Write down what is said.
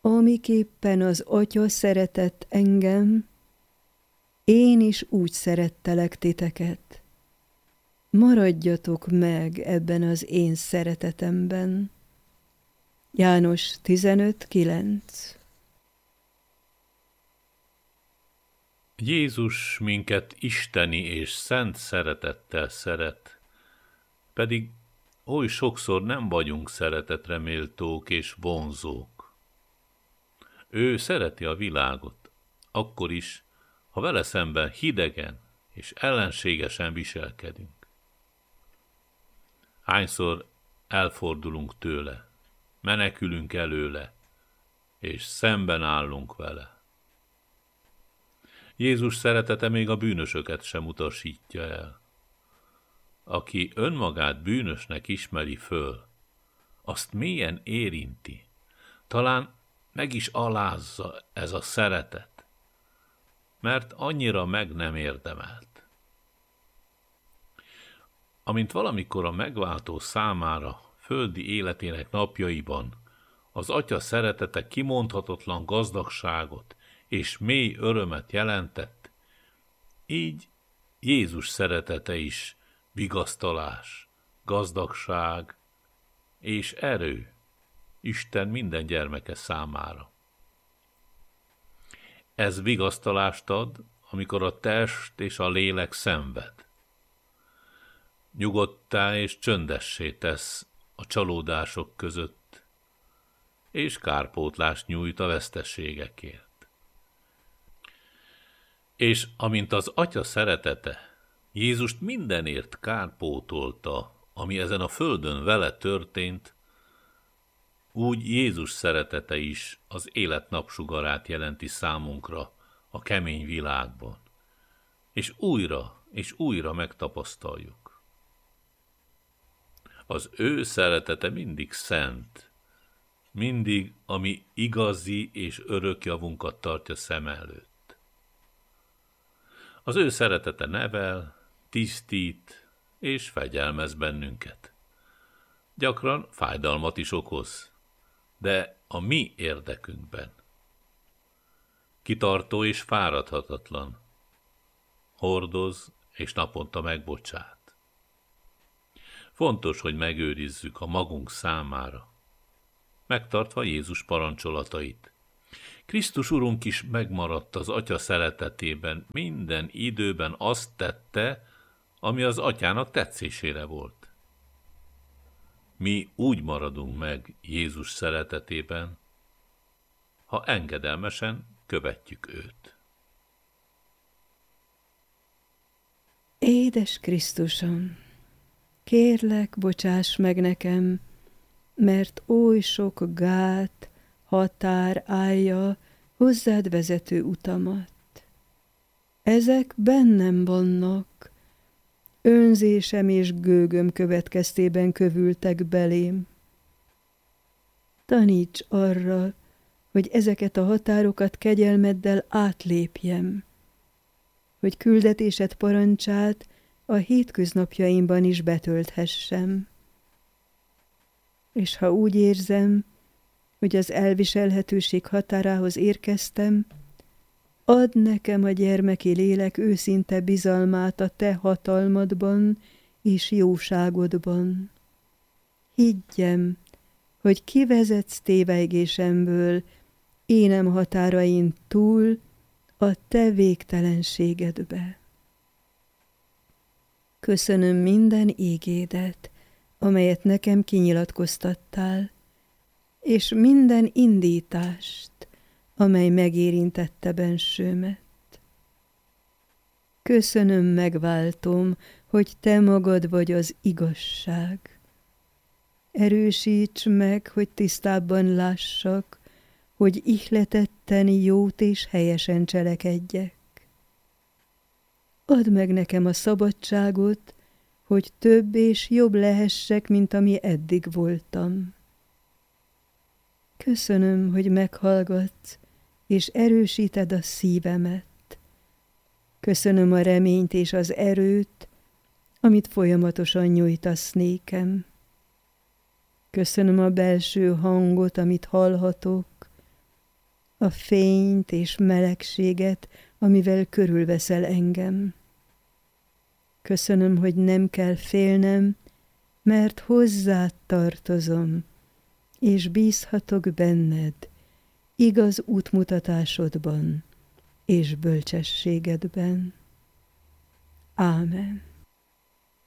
Amiképpen az Atya szeretett engem, én is úgy szerettelek titeket. Maradjatok meg ebben az én szeretetemben. János 15:9. Jézus minket isteni és szent szeretettel szeret, pedig oly sokszor nem vagyunk szeretetre méltók és vonzók. Ő szereti a világot, akkor is, ha vele szemben hidegen és ellenségesen viselkedünk. Hányszor elfordulunk tőle, menekülünk előle, és szemben állunk vele. Jézus szeretete még a bűnösöket sem utasítja el. Aki önmagát bűnösnek ismeri föl, azt mélyen érinti, talán meg is alázza ez a szeretet, mert annyira meg nem érdemelt. Amint valamikor a megváltó számára földi életének napjaiban az Atya szeretete kimondhatatlan gazdagságot és mély örömet jelentett, így Jézus szeretete is vigasztalás, gazdagság és erő Isten minden gyermeke számára. Ez vigasztalást ad, amikor a test és a lélek szenved. Nyugodttá és csöndessé tesz a csalódások között, és kárpótlást nyújt a veszteségekért. És amint az Atya szeretete Jézust mindenért kárpótolta, ami ezen a földön vele történt, úgy Jézus szeretete is az élet napsugarát jelenti számunkra a kemény világban, és újra megtapasztaljuk. Az ő szeretete mindig szent, mindig a mi igazi és örök javunkat tartja szem előtt. Az ő szeretete nevel, tisztít és fegyelmez bennünket. Gyakran fájdalmat is okoz, de a mi érdekünkben. Kitartó és fáradhatatlan, hordoz és naponta megbocsát. Fontos, hogy megőrizzük a magunk számára, megtartva Jézus parancsolatait. Krisztus Urunk is megmaradt az Atya szeretetében, minden időben azt tette, ami az Atyának tetszésére volt. Mi úgy maradunk meg Jézus szeretetében, ha engedelmesen követjük őt. Édes Krisztusom, kérlek, bocsáss meg nekem, mert oly sok gát, határ állja hozzád vezető utamat. Ezek bennem vannak, önzésem és gőgöm következtében kövültek belém. Taníts arra, hogy ezeket a határokat kegyelmeddel átlépjem, hogy küldetésed parancsát a hétköznapjaimban is betölthessem. És ha úgy érzem, hogy az elviselhetőség határához érkeztem, add nekem a gyermeki lélek őszinte bizalmát a te hatalmadban és jóságodban. Higgyem, hogy kivezetsz tévejgésemből, énem határain túl a te végtelenségedbe. Köszönöm minden ígédet, amelyet nekem kinyilatkoztattál, és minden indítást, amely megérintette bensőmet. Köszönöm, megváltom, hogy te magad vagy az igazság. Erősíts meg, hogy tisztábban lássak, hogy ihletetten jót és helyesen cselekedjek. Add meg nekem a szabadságot, hogy több és jobb lehessek, mint ami eddig voltam. Köszönöm, hogy meghallgatsz, és erősíted a szívemet. Köszönöm a reményt és az erőt, amit folyamatosan nyújtasz nékem. Köszönöm a belső hangot, amit hallhatok, a fényt és melegséget, amivel körülveszel engem. Köszönöm, hogy nem kell félnem, mert hozzád tartozom, és bízhatok benned, igaz útmutatásodban és bölcsességedben. Ámen.